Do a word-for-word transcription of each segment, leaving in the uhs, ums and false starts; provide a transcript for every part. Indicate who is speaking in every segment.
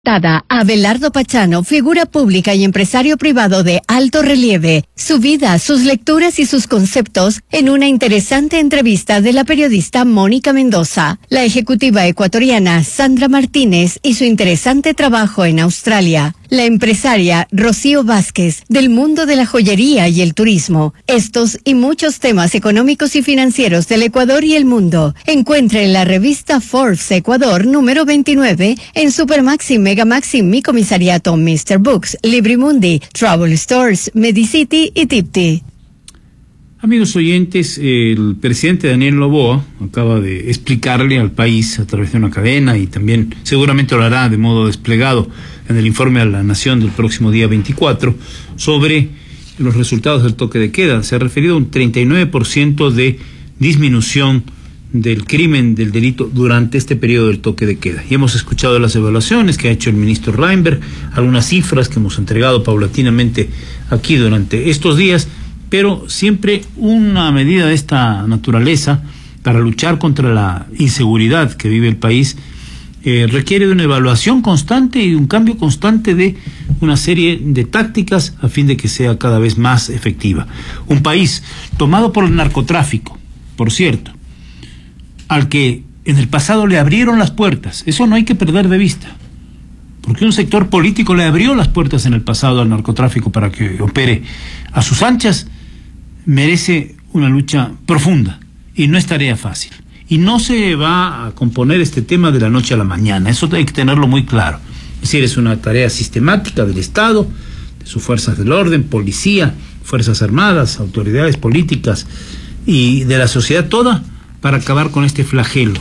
Speaker 1: Dada Abelardo Pachano, figura pública y empresario privado de alto relieve, su vida, sus lecturas y sus conceptos en una interesante entrevista de la periodista Mónica Mendoza, la ejecutiva ecuatoriana Sandra Martínez y su interesante trabajo en Australia, la empresaria Rocío Vázquez del mundo de la joyería y el turismo. Estos y muchos temas económicos y financieros del Ecuador y el mundo. Encuentre en la revista Forbes Ecuador número veintinueve en Supermaxi, Megamaxi, Mi Comisariato, mister Books, Librimundi, Travel Stores, Medicity y Tipti.
Speaker 2: Amigos oyentes, el presidente Daniel Noboa acaba de explicarle al país a través de una cadena y también seguramente lo hará de modo desplegado en el informe a la Nación del próximo día veinticuatro sobre los resultados del toque de queda. Se ha referido a un treinta y nueve por ciento de disminución del crimen, del delito durante este periodo del toque de queda. Y hemos escuchado las evaluaciones que ha hecho el ministro Reinberg, algunas cifras que hemos entregado paulatinamente aquí durante estos días, pero siempre una medida de esta naturaleza para luchar contra la inseguridad que vive el país eh, requiere de una evaluación constante y de un cambio constante de una serie de tácticas a fin de que sea cada vez más efectiva. Un país tomado por el narcotráfico, por cierto, al que en el pasado le abrieron las puertas, eso no hay que perder de vista, porque un sector político le abrió las puertas en el pasado al narcotráfico para que opere a sus anchas, merece una lucha profunda y no es tarea fácil. Y no se va a componer este tema de la noche a la mañana, eso hay que tenerlo muy claro. Es decir, es una tarea sistemática del Estado, de sus fuerzas del orden, policía, fuerzas armadas, autoridades políticas y de la sociedad toda para acabar con este flagelo.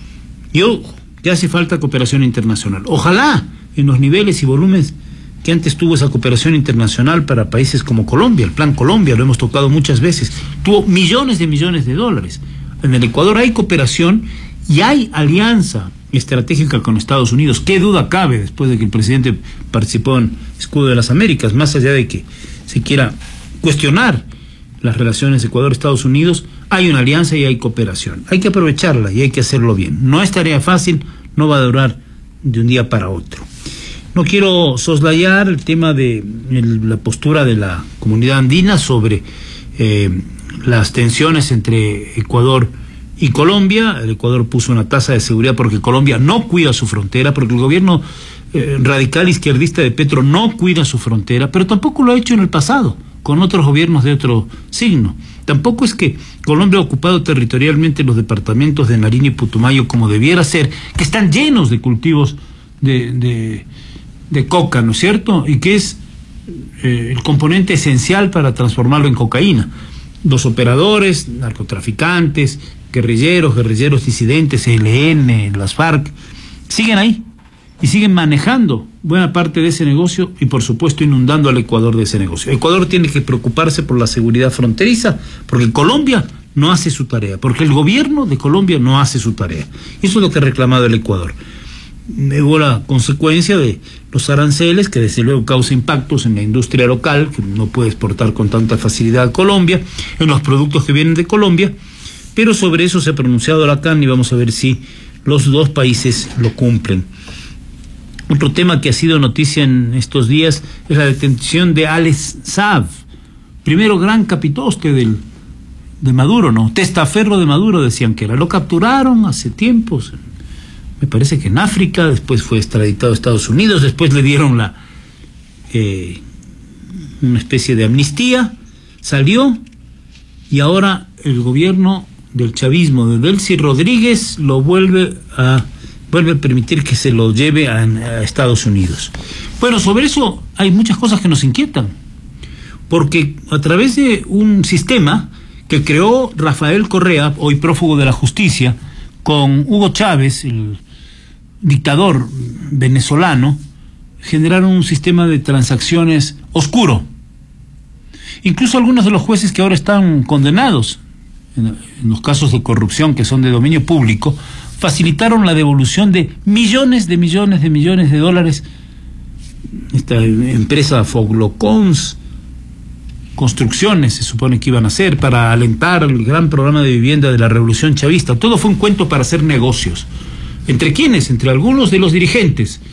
Speaker 2: Y ojo, ya hace falta cooperación internacional. Ojalá en los niveles y volúmenes que antes tuvo esa cooperación internacional para países como Colombia, el Plan Colombia, lo hemos tocado muchas veces, tuvo millones de millones de dólares. En el Ecuador hay cooperación y hay alianza estratégica con Estados Unidos. ¿Qué duda cabe después de que el presidente participó en Escudo de las Américas? Más allá de que se quiera cuestionar las relaciones Ecuador-Estados Unidos, hay una alianza y hay cooperación. Hay que aprovecharla y hay que hacerlo bien. No es tarea fácil, no va a durar de un día para otro. No quiero soslayar el tema de el, la postura de la comunidad andina sobre eh, las tensiones entre Ecuador y Colombia. El Ecuador puso una tasa de seguridad porque Colombia no cuida su frontera, porque el gobierno eh, radical izquierdista de Petro no cuida su frontera, pero tampoco lo ha hecho en el pasado, con otros gobiernos de otro signo. Tampoco es que Colombia ha ocupado territorialmente los departamentos de Nariño y Putumayo como debiera ser, que están llenos de cultivos de... de de coca, ¿no es cierto? Y que es eh, el componente esencial para transformarlo en cocaína. Los operadores, narcotraficantes, guerrilleros, guerrilleros disidentes, E L N, las FARC, siguen ahí y siguen manejando buena parte de ese negocio y por supuesto inundando al Ecuador de ese negocio. Ecuador tiene que preocuparse por la seguridad fronteriza, porque Colombia no hace su tarea, porque el gobierno de Colombia no hace su tarea. Eso es lo que ha reclamado el Ecuador. Hubo la consecuencia de los aranceles, que desde luego causa impactos en la industria local, que no puede exportar con tanta facilidad a Colombia, en los productos que vienen de Colombia, pero sobre eso se ha pronunciado la C A N y vamos a ver si los dos países lo cumplen. Otro tema que ha sido noticia en estos días es la detención de Alex Saab, primero gran capitoste del, de Maduro, ¿no? Testaferro de Maduro decían que era. Lo capturaron hace tiempos, me parece que en África, después fue extraditado a Estados Unidos, después le dieron la eh, una especie de amnistía, salió y ahora el gobierno del chavismo de Delcy Rodríguez lo vuelve a vuelve a permitir que se lo lleve a, a Estados Unidos. Bueno, sobre eso hay muchas cosas que nos inquietan, porque a través de un sistema que creó Rafael Correa, hoy prófugo de la justicia, con Hugo Chávez, el dictador venezolano, generaron un sistema de transacciones oscuro. Incluso algunos de los jueces que ahora están condenados en, en los casos de corrupción que son de dominio público, facilitaron la devolución de millones de millones de millones de dólares. Esta empresa Foglocons Construcciones se supone que iban a hacer para alentar el gran programa de vivienda de la revolución chavista. Todo fue un cuento para hacer negocios. ¿Entre quiénes? Entre algunos de los dirigentes